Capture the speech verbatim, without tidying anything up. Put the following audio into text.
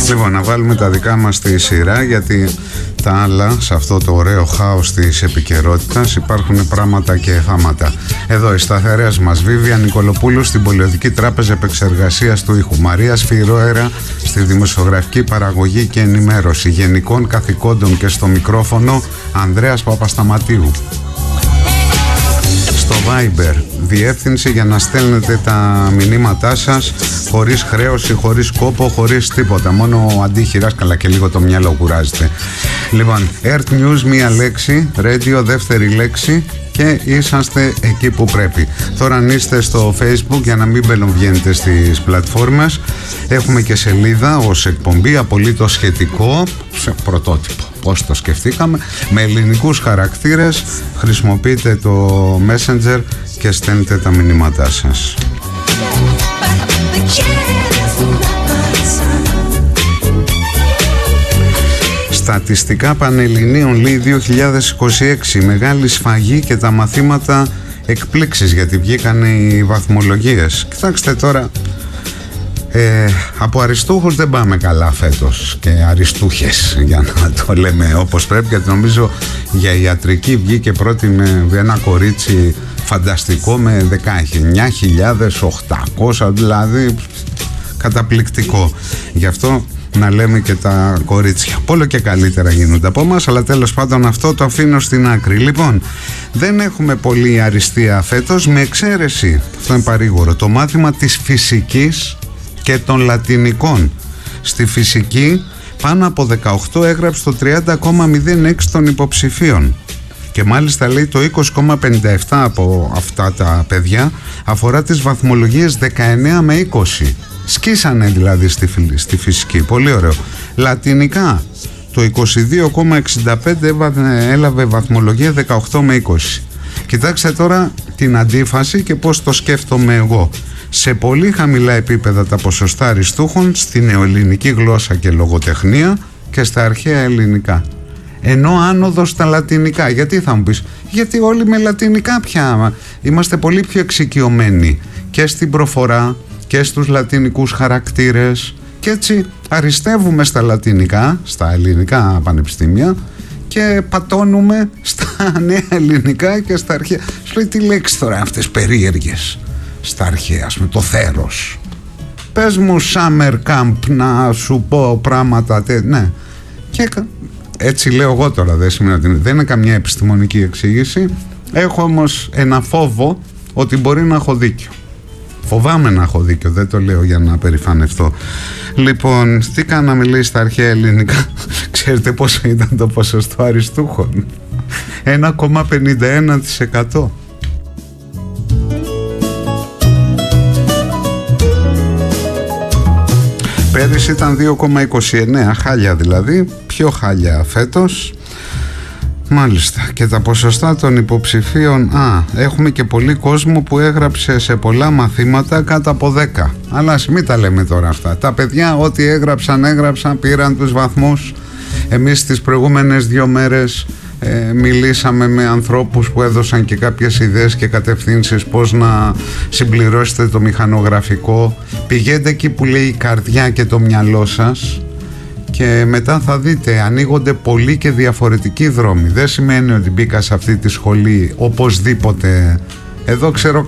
Λοιπόν, να βάλουμε τα δικά μας στη σειρά, γιατί τα άλλα σε αυτό το ωραίο χάος της επικαιρότητας υπάρχουν πράγματα και θάματα. Εδώ οι σταθερές μας: Βίβια Νικολοπούλου στην Πολιοδική Τράπεζα Επεξεργασίας του Ήχου, Μαρία Σφυρόερα στη δημοσιογραφική παραγωγή και ενημέρωση, γενικών καθηκόντων και στο μικρόφωνο Ανδρέας Παπασταματίου. Στο Viber, διεύθυνση για να στέλνετε τα μηνύματά σας χωρίς χρέωση, χωρίς κόπο, χωρίς τίποτα. Μόνο ο αντίχειρας, καλά και λίγο το μυαλό κουράζεται. Λοιπόν, Earth News μία λέξη, Radio δεύτερη λέξη και είσαστε εκεί που πρέπει. Τώρα αν είστε στο Facebook, για να μην μπαινοβγαίνετε στις πλατφόρμες, έχουμε και σελίδα ως εκπομπή, απολύτως σχετικό, σε πρωτότυπο. Πώς το σκεφτήκαμε, με ελληνικούς χαρακτήρες. Χρησιμοποιείτε το Messenger και στέλνετε τα μηνύματά σας. Στατιστικά Πανελληνίων, λέει, δύο χιλιάδες είκοσι έξι, μεγάλη σφαγή και τα μαθήματα εκπλήξεις, γιατί βγήκαν οι βαθμολογίες. Κοιτάξτε τώρα, ε, από αριστούχους δεν πάμε καλά φέτος, και αριστούχες, για να το λέμε όπως πρέπει, γιατί νομίζω για ιατρική βγήκε πρώτη με ένα κορίτσι φανταστικό με δεκαεννιά χιλιάδες οκτακόσια, δηλαδή καταπληκτικό. Γι' αυτό να λέμε και τα κορίτσια πόλο και καλύτερα γίνονται από μας, αλλά τέλος πάντων αυτό το αφήνω στην άκρη. Λοιπόν, δεν έχουμε πολύ αριστεία φέτος, με εξαίρεση, αυτό είναι παρήγορο, το μάθημα της φυσικής και των λατινικών. Στη φυσική πάνω από δεκαοκτώ έγραψε το τριάντα κόμμα μηδέν έξι των υποψηφίων, και μάλιστα λέει το είκοσι κόμμα πενήντα επτά από αυτά τα παιδιά αφορά τις βαθμολογίες δεκαεννέα με είκοσι. Σκίσανε δηλαδή στη, στη φυσική. Πολύ ωραίο. Λατινικά το είκοσι δύο κόμμα εξήντα πέντε έλαβε βαθμολογία δεκαοκτώ με είκοσι. Κοιτάξτε τώρα την αντίφαση και πώς το σκέφτομαι εγώ. Σε πολύ χαμηλά επίπεδα τα ποσοστά αριστούχων στη νεοελληνική γλώσσα και λογοτεχνία και στα αρχαία ελληνικά, ενώ άνοδο στα λατινικά. Γιατί θα μου πεις? Γιατί όλοι με λατινικά πια είμαστε πολύ πιο εξοικειωμένοι και στην προφορά και στους λατινικούς χαρακτήρες, και έτσι αριστεύουμε στα λατινικά, στα ελληνικά πανεπιστήμια, και πατώνουμε στα νέα ελληνικά και στα αρχαία. Σου λέει, τι λέξεις τώρα αυτές περίεργες στα αρχαία, με το θέρος. Πες μου summer camp να σου πω πράγματα τε... ναι. Και έτσι λέω εγώ τώρα, δεν σημαίνει ότι δεν είναι καμιά επιστημονική εξήγηση. Έχω όμως ένα φόβο ότι μπορεί να έχω δίκιο. Φοβάμαι να έχω δίκιο, δεν το λέω για να περηφανευτώ. Λοιπόν, τι κάναμε, λέει, στα αρχαία ελληνικά? Ξέρετε πόσο ήταν το ποσοστό αριστούχων? ένα κόμμα πενήντα ένα τοις εκατό. Πέρυσι ήταν δύο κόμμα είκοσι εννέα, χάλια δηλαδή, πιο χάλια φέτος. Μάλιστα. Και τα ποσοστά των υποψηφίων, α, έχουμε και πολύ κόσμο που έγραψε σε πολλά μαθήματα κάτω από δέκα. Αλλά ας μην τα λέμε τώρα αυτά. Τα παιδιά ό,τι έγραψαν, έγραψαν, πήραν τους βαθμούς. Εμείς τις προηγούμενες δύο μέρες ε, μιλήσαμε με ανθρώπους που έδωσαν και κάποιες ιδέες και κατευθύνσεις πώς να συμπληρώσετε το μηχανογραφικό. Πηγαίνετε εκεί που λέει η καρδιά και το μυαλό σας, και μετά θα δείτε ανοίγονται πολλοί και διαφορετικοί δρόμοι. Δεν σημαίνει ότι μπήκα σε αυτή τη σχολή οπωσδήποτε. Εδώ ξέρω